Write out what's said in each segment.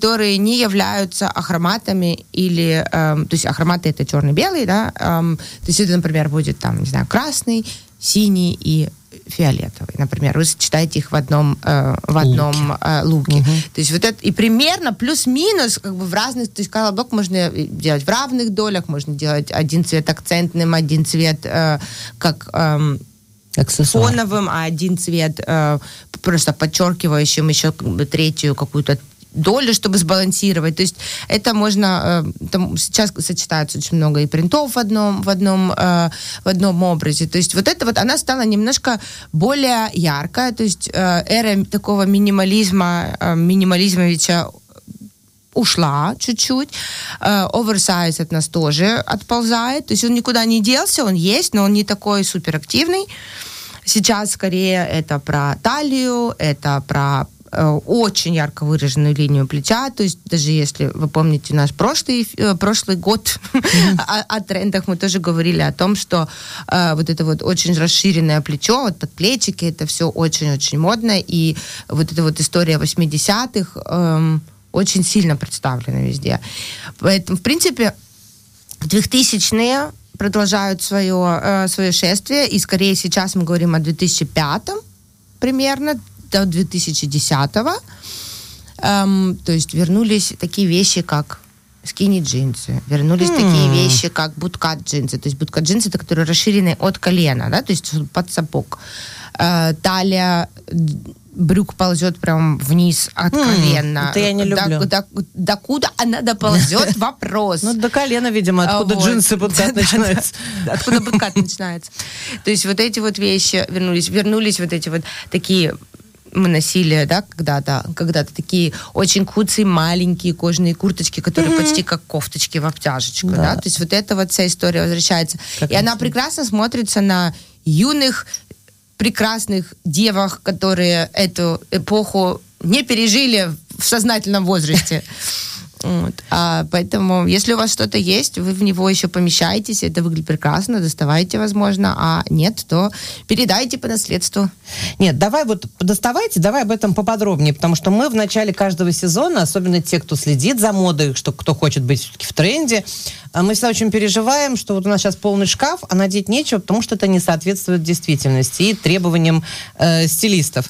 которые не являются ахроматами или... то есть ахроматы это черный-белый, да? То есть это, например, будет там, не знаю, красный, синий и фиолетовый, например. Вы сочетаете их в одном луке. Угу. То есть вот это, и примерно плюс-минус как бы в разных... То есть колобок можно делать в равных долях, можно делать один цвет акцентным, один цвет как фоновым, а один цвет просто подчеркивающим еще как бы третью какую-то долю, чтобы сбалансировать. То есть это можно... Там сейчас сочетается очень много и принтов в одном образе. То есть вот это вот, она стала немножко более яркая. То есть эра такого минимализмовича ушла чуть-чуть. Оверсайз от нас тоже отползает. То есть он никуда не делся, он есть, но он не такой суперактивный. Сейчас скорее это про талию, это про очень ярко выраженную линию плеча, то есть даже если вы помните наш прошлый год о трендах, мы тоже говорили о том, что вот это вот очень расширенное плечо, вот подплечики, это все очень-очень модно, и вот эта вот история 80-х очень сильно представлена везде. Поэтому, в принципе, 2000-е продолжают свое шествие, и скорее сейчас мы говорим о 2005-м примерно, до 2010-го. То есть вернулись такие вещи, как скини-джинсы, вернулись такие вещи, как буткат-джинсы. То есть буткат-джинсы, это которые расширены от колена, да, то есть под сапог. Талия брюк ползет прям вниз откровенно. Это я не люблю. Докуда она доползет? Вопрос. Ну, до колена, видимо, откуда джинсы буткат начинаются. Откуда буткат начинается. То есть вот эти вот вещи вернулись вот эти вот такие... Мы носили, да, когда-то такие очень куцые маленькие кожаные курточки, которые почти как кофточки в обтяжечку, да. То есть вот эта вот вся история возвращается. И она прекрасно смотрится на юных, прекрасных девах, которые эту эпоху не пережили в сознательном возрасте. Вот. Поэтому, если у вас что-то есть, вы в него еще помещаетесь, это выглядит прекрасно, доставайте, возможно, а нет, то передайте по наследству. Нет, давай вот доставайте, давай об этом поподробнее, потому что мы в начале каждого сезона, особенно те, кто следит за модой, кто хочет быть все-таки в тренде, мы всегда очень переживаем, что вот у нас сейчас полный шкаф, а надеть нечего, потому что это не соответствует действительности и требованиям стилистов.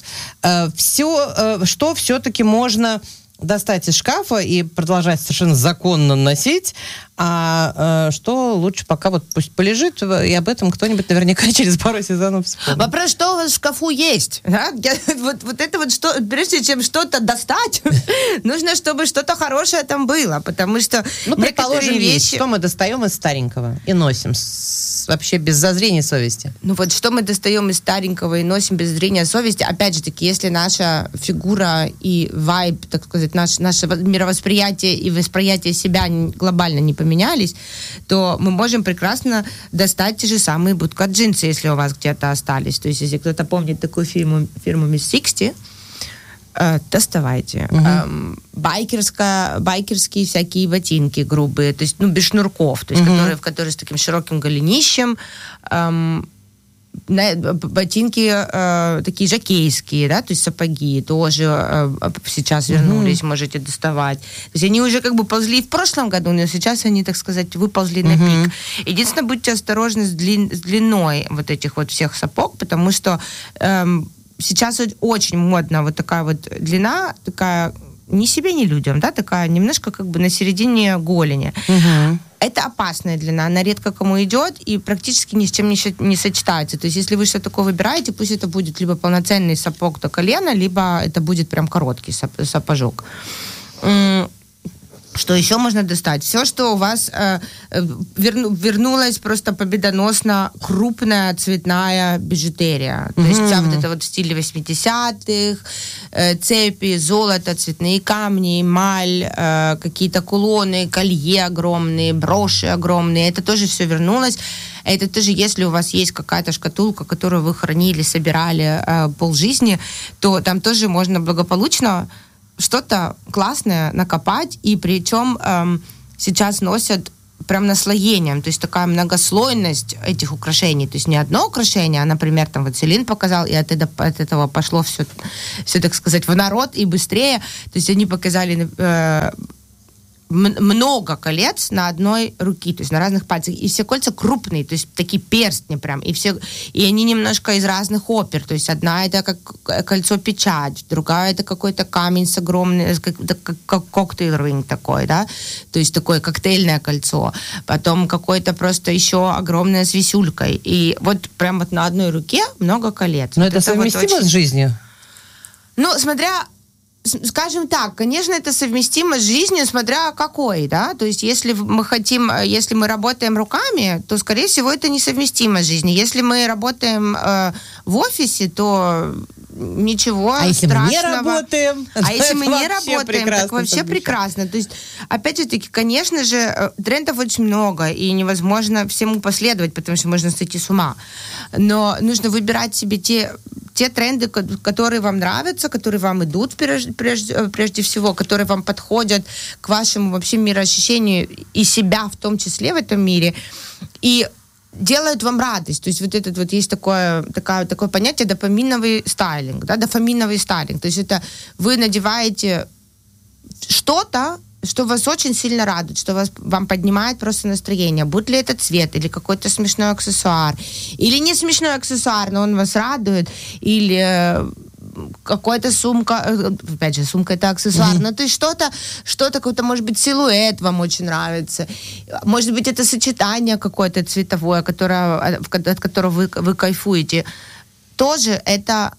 Что все-таки можно достать из шкафа и продолжать совершенно законно носить, а что лучше пока вот пусть полежит, и об этом кто-нибудь наверняка через пару сезонов вспомнит. Вопрос, что у вас в шкафу есть? Да? Вот это вот, что, прежде чем что-то достать, нужно, чтобы что-то хорошее там было, потому что предположим, вещи... Что мы достаем из старенького и носим вообще без зазрения совести? Ну вот что мы достаем из старенького и носим без зрения совести, опять же таки, если наша фигура и вайб, так сказать, наше мировосприятие и восприятие себя глобально не поменялись, то мы можем прекрасно достать те же самые буткат-джинсы, если у вас где-то остались. То есть, если кто-то помнит такую фирму Miss 60, доставайте. Байкерские всякие ботинки грубые, то есть, без шнурков, то есть, которые с таким широким голенищем, ботинки такие жокейские, да, то есть сапоги тоже сейчас вернулись, можете доставать. То есть они уже как бы ползли в прошлом году, но сейчас они, так сказать, выползли на пик. Единственное, будьте осторожны с длиной вот этих вот всех сапог, потому что сейчас очень модно вот такая вот длина, такая ни себе, ни людям, да, такая немножко как бы на середине голени. Это опасная длина, она редко кому идет и практически ни с чем не сочетается. То есть, если вы что-то такое выбираете, пусть это будет либо полноценный сапог до колена, либо это будет прям короткий сапожок. Что еще можно достать? Все, что у вас вернулась просто победоносно крупная цветная бижутерия. То есть вся вот это вот в стиле 80-х, цепи, золото, цветные камни, эмаль, какие-то кулоны, колье огромные, броши огромные. Это тоже все вернулось. Это тоже, если у вас есть какая-то шкатулка, которую вы хранили, собирали полжизни, то там тоже можно благополучно что-то классное накопать, и причем сейчас носят прям наслоением, то есть такая многослойность этих украшений, то есть не одно украшение, а, например, там вот Селин показал, и от этого пошло все, так сказать, в народ и быстрее, то есть они показали много колец на одной руке, то есть на разных пальцах, и все кольца крупные, то есть такие перстни прям, и они немножко из разных опер, то есть одна это как кольцо-печать, другая это какой-то камень с огромным, как коктейл-ринг такой, да, то есть такое коктейльное кольцо, потом какое-то просто еще огромное с висюлькой, и вот прям вот на одной руке много колец. Но вот это совместимо вот очень... с жизнью? Ну, скажем так, конечно, это совместимо с жизнью, смотря какой, да, то есть если мы работаем руками, то, скорее всего, это несовместимо с жизнью. Если мы работаем в офисе, то ничего страшного. А если мы не работаем? А если мы не работаем, так вообще прекрасно. То есть, опять же таки, конечно же, трендов очень много, и невозможно всему последовать, потому что можно сойти с ума. Но нужно выбирать себе те тренды, которые вам нравятся, которые вам идут прежде всего, которые вам подходят к вашему вообще мироощущению и себя в том числе в этом мире, и делают вам радость. То есть вот этот вот есть такое понятие дофаминовый стайлинг, да, дофаминовый стайлинг. То есть это вы надеваете что-то, что вас очень сильно радует, что вам поднимает просто настроение. Будь ли это цвет, или какой-то смешной аксессуар, или не смешной аксессуар, но он вас радует, или какая-то сумка, опять же, сумка это аксессуар, но то есть что-то, какой-то, может быть, силуэт вам очень нравится, может быть, это сочетание какое-то цветовое, от которого вы кайфуете. Тоже это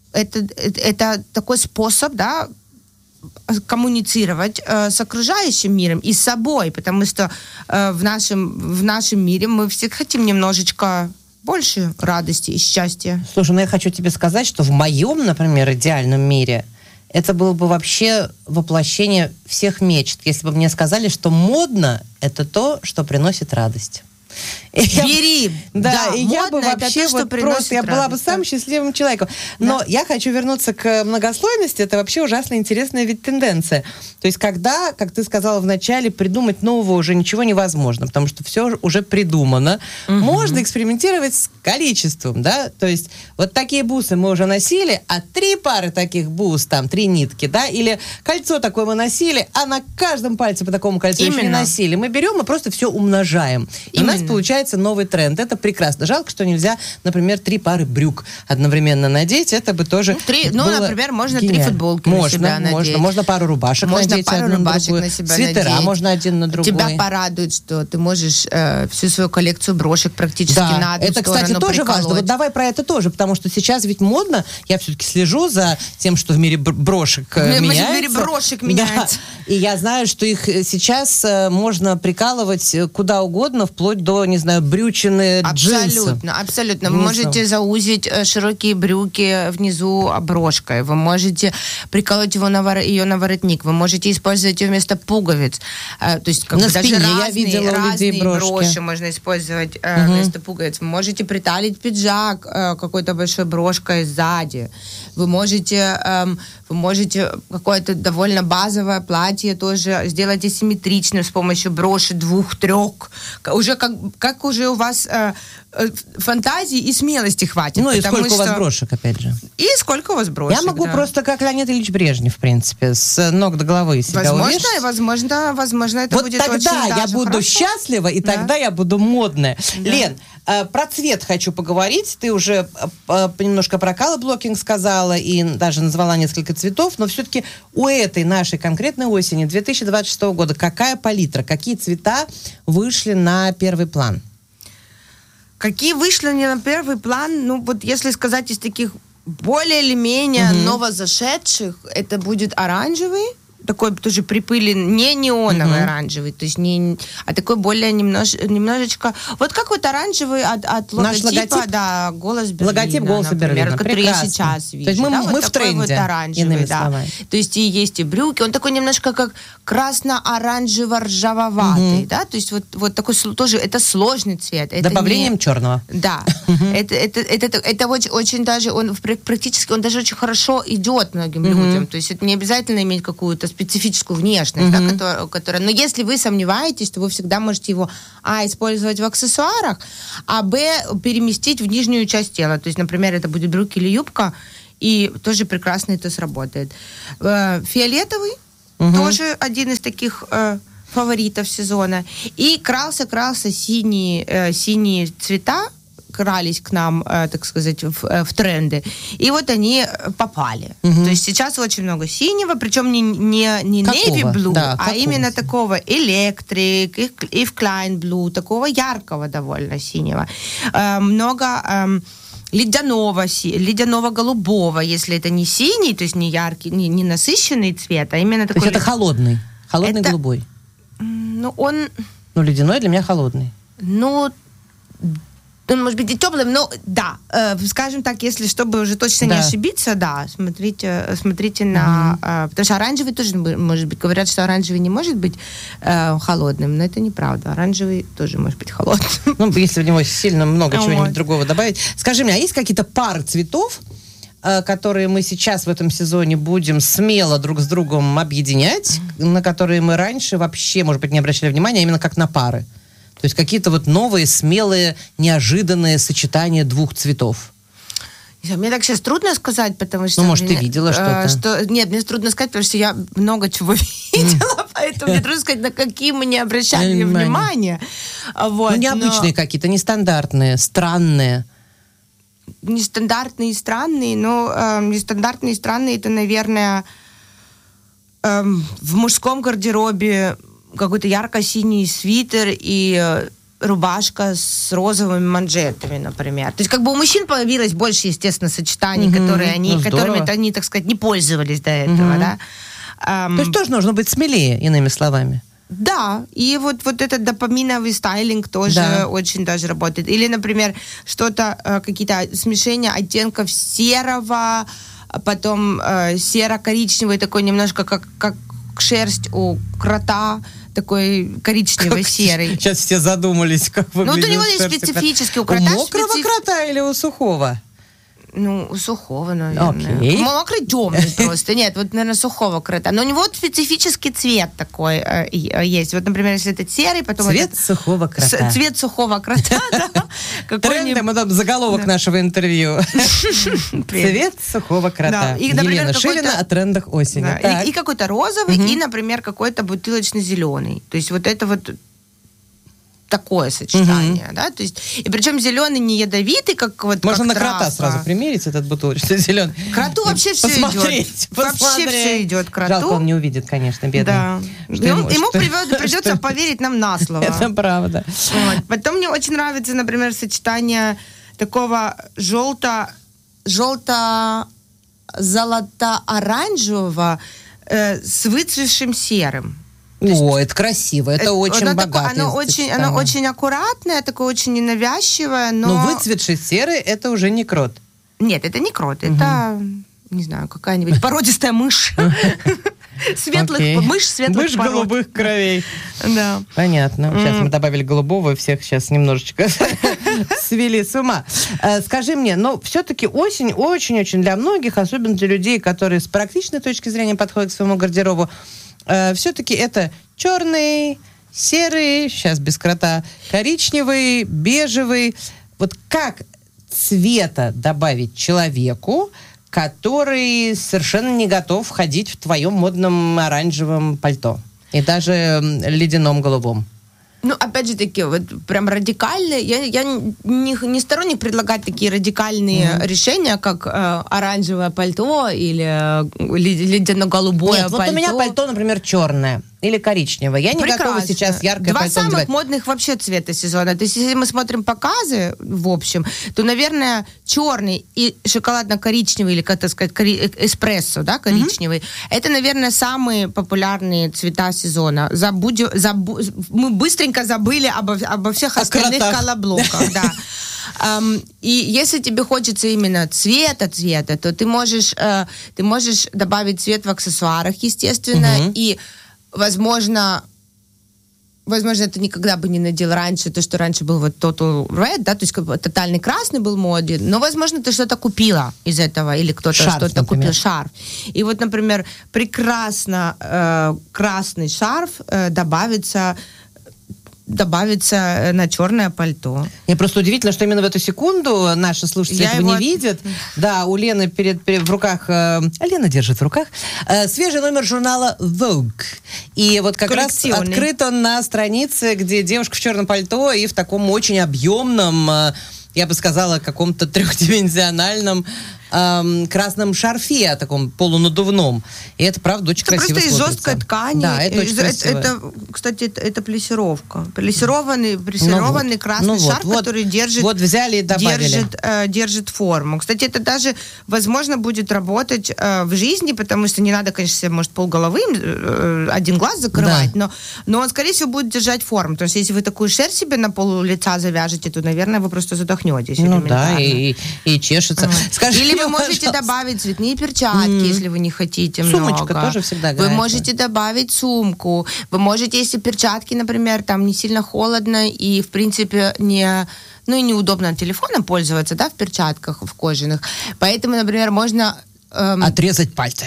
такой способ, да, коммуницировать с окружающим миром и с собой, потому что в нашем мире мы все хотим немножечко больше радости и счастья. Слушай, я хочу тебе сказать, что в моем, например, идеальном мире это было бы вообще воплощение всех мечт, если бы мне сказали, что модно — это то, что приносит радость. Бери! Да, и я бы вообще я была бы самым счастливым человеком. Но я хочу вернуться к многослойности. Это вообще ужасно интересная ведь тенденция. То есть когда, как ты сказала в начале, придумать нового уже ничего невозможно, потому что все уже придумано. Можно экспериментировать с количеством, да? То есть вот такие бусы мы уже носили, а 3 пары таких бус, там 3 нитки, да? Или кольцо такое мы носили, а на каждом пальце по такому кольцу еще не носили. Мы берем и просто все умножаем. И у нас получается новый тренд. Это прекрасно. Жалко, что нельзя, например, 3 пары брюк одновременно надеть. Это бы тоже было например, можно гениально. 3 футболки на себя надеть. Можно пару рубашек надеть одну на другую. Свитера можно один на другой. Тебя порадует, что ты можешь всю свою коллекцию брошек практически на одну это, сторону кстати, тоже приколоть. важно. Вот давай про это тоже, потому что сейчас ведь модно. Я все-таки слежу за тем, что в мире брошек меняется. В мире брошек меняется. Да. И я знаю, что их сейчас можно прикалывать куда угодно, вплоть до, не знаю, брючины, джинсы. Абсолютно. Вы можете заузить широкие брюки внизу брошкой. Вы можете приколоть ее на воротник. Вы можете использовать ее вместо пуговиц. То есть как на бы спине даже я видела у людей броши можно использовать вместо пуговиц. Вы можете приталить пиджак какой-то большой брошкой сзади. Вы можете какое-то довольно базовое платье тоже сделать асимметричным с помощью броши 2-3. Уже как уже у вас фантазии и смелости хватит. Ну и сколько у вас брошек, опять же. И сколько у вас брошек, я могу просто как Леонид Ильич Брежнев, в принципе, с ног до головы себя увешать. Возможно, это вот будет очень тогда я буду хорошо. Счастлива, и тогда я буду модная. Да. Лен, про цвет хочу поговорить. Ты уже немножко про колор-блокинг сказала и даже назвала несколько цветов, но все-таки у этой нашей конкретной осени 2026 года какая палитра, какие цвета вышли на первый план? Какие вышли не на первый план? Ну, вот если сказать из таких более или менее новозашедших, это будет оранжевый, такой тоже припылен, не неоновый оранжевый, то есть а такой более немножечко, вот как вот оранжевый от логотипа, да, «Голос Берлина», логотип «Голоса Берлина», который я сейчас вижу. То есть мы вот в тренде, вот оранжевый, да. То есть и есть и брюки, он такой немножко как красно-оранжево-ржавоватый, да, то есть вот такой тоже, это сложный цвет. Добавлением черного. Да, это очень даже, он практически, он даже очень хорошо идет многим людям, то есть это не обязательно иметь какую-то специфическую внешность, да, которая... Но если вы сомневаетесь, то вы всегда можете его, использовать в аксессуарах, а, переместить в нижнюю часть тела. То есть, например, это будет брюки или юбка, и тоже прекрасно это сработает. Фиолетовый тоже один из таких фаворитов сезона. И крался синие цвета, крались к нам, так сказать, в тренды. И вот они попали. То есть сейчас очень много синего, причем не navy blue, а именно такого electric, Eve Klein blue, такого яркого довольно синего. Много ледяного голубого, если это не синий, то есть не яркий, не насыщенный цвет, а именно такой... То есть это холодный голубой? Ледяной для меня холодный. Он может быть и теплым, но да, скажем так, если чтобы уже точно не ошибиться, смотрите на... Потому что оранжевый тоже может быть. Говорят, что оранжевый не может быть холодным, но это неправда. Оранжевый тоже может быть холодным. Если в него сильно много чего-нибудь другого добавить. Скажи мне, а есть какие-то пары цветов, которые мы сейчас в этом сезоне будем смело друг с другом объединять, на которые мы раньше вообще, может быть, не обращали внимания, именно как на пары? То есть какие-то вот новые, смелые, неожиданные сочетания двух цветов. Мне так сейчас трудно сказать, потому что... может, ты видела что-то? Нет, мне трудно сказать, потому что я много чего видела, поэтому мне трудно сказать, на какие мы не обращали внимания. Необычные какие-то, нестандартные, странные. Нестандартные и странные, нестандартные и странные, это, наверное, в мужском гардеробе какой-то ярко-синий свитер и рубашка с розовыми манжетами, например. То есть как бы у мужчин появилось больше, естественно, сочетаний, которыми они, так сказать, не пользовались до этого, да. То есть тоже нужно быть смелее, иными словами. Да, и вот этот допаминовый стайлинг тоже очень даже работает. Или, например, какие-то смешения оттенков серого, потом серо-коричневый, такой немножко как шерсть у крота, такой коричнево-серый. Сейчас все задумались, как выглядит. У него есть специфический. У крота мокрого крота или у сухого? У сухого, наверное. Мокрый темный просто. Нет, наверное, сухого крота. Но у него специфический цвет такой есть. Вот, например, если это серый, потом... Цвет сухого крота. Цвет сухого крота, да. Тренды, мы там заголовок нашего интервью. Цвет сухого крота. Елена Шилина о трендах осени. И какой-то розовый, и, например, какой-то бутылочный зеленый. То есть вот это вот такое сочетание, да, то есть, и причем зеленый не ядовитый, как вот можно как на крота сразу примерить этот бутылочный зеленый. Кроту вообще все идет. Вообще все идет кроту. Жалко, он не увидит, конечно, бедный. Да. Ему придется поверить нам на слово. Это правда. Потом мне очень нравится, например, сочетание такого желто-золото-оранжевого с выцветшим серым. Это красиво, это очень богатое. Оно очень аккуратное, такое очень ненавязчивое, но... Но выцветший серый, это уже не крот. Нет, это не крот, это, не знаю, какая-нибудь породистая мышь. Мышь светлых пород. Голубых кровей. Да. Понятно. Сейчас мы добавили голубого, всех сейчас немножечко свели с ума. Скажи мне, но все-таки осень очень-очень для многих, особенно для людей, которые с практичной точки зрения подходят к своему гардеробу, все-таки это черный, серый, сейчас без крота, коричневый, бежевый. Вот как цвета добавить человеку, который совершенно не готов ходить в твоем модном оранжевом пальто и даже ледяном голубом? Опять же таки, вот прям радикальные. Я не сторонник предлагать такие радикальные решения, как оранжевое пальто или ледяно-голубое пальто. Вот у меня пальто, например, черное или коричневое. Я не готова сейчас яркое пальто надевать. 2 самых модных вообще цвета сезона. То есть, если мы смотрим показы, в общем, то, наверное, черный и шоколадно-коричневый, или, как так сказать, эспрессо, да, коричневый, это, наверное, самые популярные цвета сезона. Мы быстренько забыли обо всех остальных колоблоках. Да. И если тебе хочется именно цвета, то ты можешь добавить цвет в аксессуарах, естественно, и возможно, возможно, это никогда бы не надел раньше, то, что раньше был вот Total Red, да, то есть как бы тотальный красный был в моде, но, возможно, ты что-то купила из этого, или кто-то Шарф, что-то например. купил, шарф. И вот, например, прекрасно красный шарф добавится на черное пальто. Мне просто удивительно, что именно в эту секунду наши слушатели этого не видят. Да, у Лены в руках... Лена держит в руках свежий номер журнала Vogue. И вот как раз открыт он на странице, где девушка в черном пальто и в таком очень объемном, я бы сказала, каком-то трехдименsionальном красном шарфе, таком полунадувном. И это, правда, очень красиво смотрится. Просто из жесткой ткани. Да, это очень красиво. Это, кстати, это плессировка. Плессированный красный шарф, который держит... Вот взяли и добавили. Держит форму. Кстати, это даже, возможно, будет работать в жизни, потому что не надо, конечно, себе, может, полголовы, один глаз закрывать, да. но он, скорее всего, будет держать форму. То есть, если вы такую шерсть себе на полу лица завяжете, то, наверное, вы просто задохнетесь. Ну да, и чешется. Скажи, или вы можете добавить цветные перчатки, если вы не хотите Сумочка много. тоже всегда Вы горячая. можете добавить сумку. Вы можете, если перчатки, например, там не сильно холодно и, в принципе, неудобно телефоном пользоваться, да, в перчатках, в кожаных. Поэтому, например, можно... отрезать пальцы.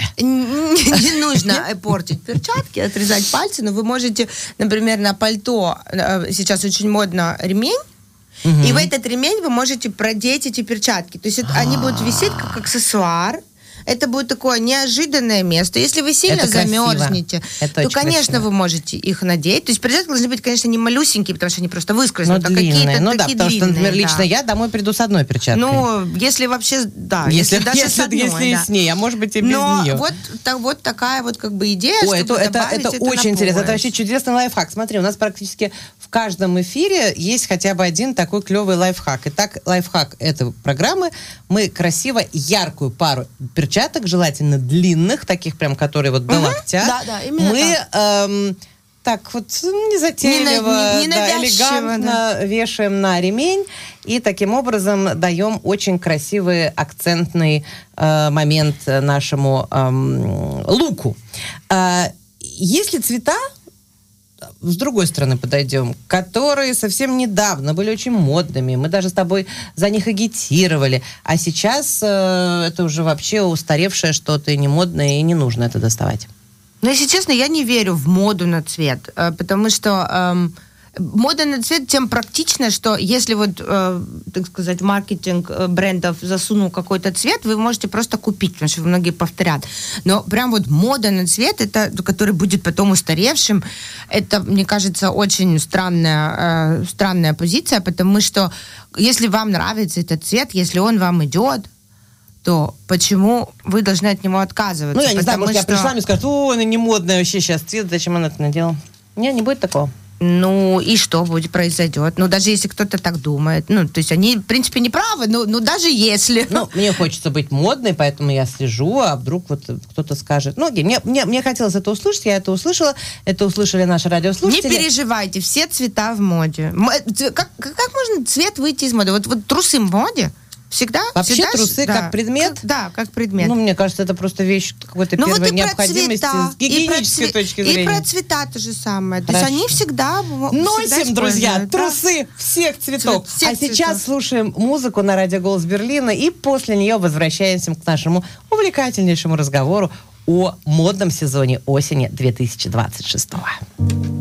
Не нужно портить перчатки, отрезать пальцы, но вы можете, например, на пальто, сейчас очень модно ремень, и в этот ремень вы можете продеть эти перчатки. То есть они будут висеть как аксессуар. Это будет такое неожиданное место. Если вы сильно замерзнете, то, конечно, вы можете их надеть. То есть перчатки должны быть, конечно, не малюсенькие, потому что они просто выскользнут, а какие-то ну, такие да, потому длинные. Что, например, лично я домой приду с одной перчаткой. Ну, если вообще, да. Если с одной, и с ней, а может быть и без нее. Вот такая вот как бы идея, Ой, чтобы это очень интересно. Это вообще чудесный лайфхак. Смотри, у нас практически в каждом эфире есть хотя бы один такой клевый лайфхак. Итак, лайфхак этой программы. Мы красиво яркую пару перчаток, желательно длинных, таких прям, которые вот до локтя. Да, именно мы так вот незатейливо, элегантно вешаем на ремень и таким образом даем очень красивый акцентный момент нашему луку. Есть ли цвета, с другой стороны подойдем, которые совсем недавно были очень модными, мы даже с тобой за них агитировали, а сейчас это уже вообще устаревшее что-то и не модное, и не нужно это доставать? Ну, если честно, я не верю в моду на цвет, потому что мода на цвет тем практична, что если вот, так сказать, маркетинг брендов засунул какой-то цвет, вы можете просто купить, потому что многие повторят. Но прям вот мода на цвет, это, который будет потом устаревшим, это, мне кажется, очень странная позиция, потому что если вам нравится этот цвет, если он вам идет, то почему вы должны от него отказываться? Ну, я не знаю, может, я пришла, мне скажут, она не модная вообще сейчас цвет, зачем она это надела? Не будет такого. Ну, и что будет произойдет? Ну, даже если кто-то так думает. Ну, то есть они, в принципе, не правы, но даже если. Ну, мне хочется быть модной, поэтому я слежу, а вдруг вот кто-то скажет. Ну, окей, мне хотелось это услышать, я это услышала, это услышали наши радиослушатели. Не переживайте, все цвета в моде. Как можно цвет выйти из моды? Вот трусы в моде? Всегда? Вообще всегда, трусы как предмет? Как предмет. Ну, мне кажется, это просто вещь какой-то первой необходимости с гигиенической точки зрения. И про цвета то же самое. То есть они всегда носим, друзья, трусы всех цветов. Сейчас слушаем музыку на радио «Голос Берлина» и после нее возвращаемся к нашему увлекательнейшему разговору о модном сезоне осени 2026.